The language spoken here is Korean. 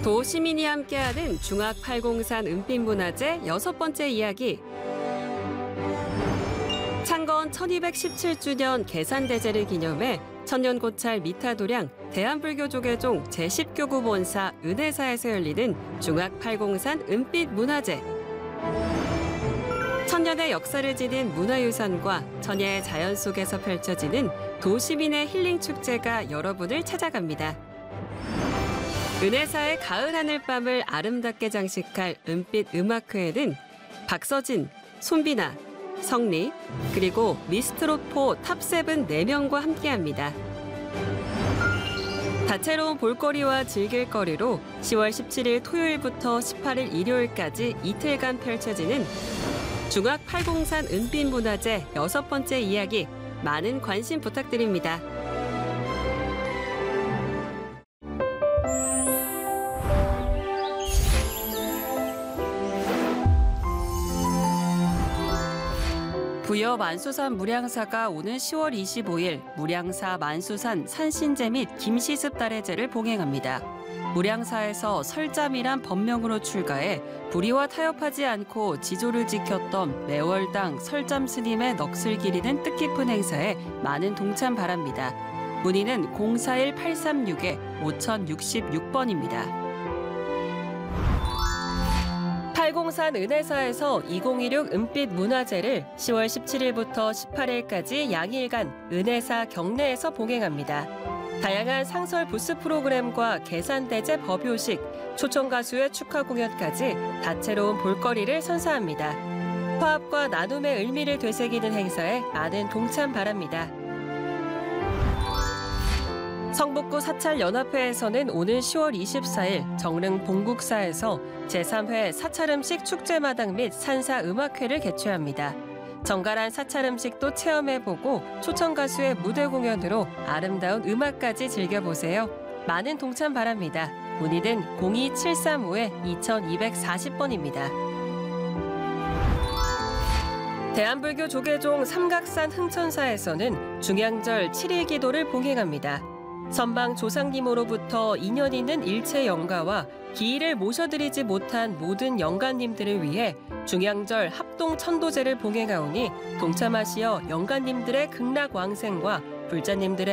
도시민이 함께하는 중악 803 은빛문화제 6번째 이야기. 창건 1217주년 계산대제를 기념해 천년고찰 미타도량 대한불교조계종 제10교구 본사 은혜사에서 열리는 중악 803 은빛문화제. 천년의 역사를 지닌 문화유산과 천혜의 자연 속에서 펼쳐지는 도시민의 힐링 축제가 여러분을 찾아갑니다. 은혜사의 가을 하늘밤을 아름답게 장식할 은빛 음악회에는 박서진, 손비나, 성리, 그리고 미스트롯4 탑7 4명과 함께합니다. 다채로운 볼거리와 즐길거리로 10월 17일 토요일부터 18일 일요일까지 이틀간 펼쳐지는 중악 803 은빛문화제 6번째 이야기, 많은 관심 부탁드립니다. 부여 만수산 무량사가 오는 10월 25일 무량사 만수산 산신제 및 김시습 달해제를 봉행합니다. 무량사에서 설잠이란 법명으로 출가해 불의와 타협하지 않고 지조를 지켰던 매월당 설잠 스님의 넋을 기리는 뜻깊은 행사에 많은 동참 바랍니다. 문의는 041-836-5066번입니다. 803 은혜사에서 2016 은빛문화제를 10월 17일부터 18일까지 양일간 은혜사 경내에서 봉행합니다. 다양한 상설 부스 프로그램과 계산대제 법요식, 초청 가수의 축하 공연까지 다채로운 볼거리를 선사합니다. 화합과 나눔의 의미를 되새기는 행사에 많은 동참 바랍니다. 성북구 사찰연합회에서는 오는 10월 24일 정릉 봉국사에서 제3회 사찰음식 축제마당 및 산사음악회를 개최합니다. 정갈한 사찰음식도 체험해보고 초청 가수의 무대 공연으로 아름다운 음악까지 즐겨보세요. 많은 동참 바랍니다. 문의는 02735-2240번입니다. 대한불교 조계종 삼각산 흥천사에서는 중양절 7일 기도를 봉행합니다. 선방 조상님으로부터 인연 있는 일체 영가와 기일을 모셔드리지 못한 모든 영가님들을 위해 중양절 합동 천도제를 봉행하오니 동참하시어 영가님들의 극락왕생과 불자님들의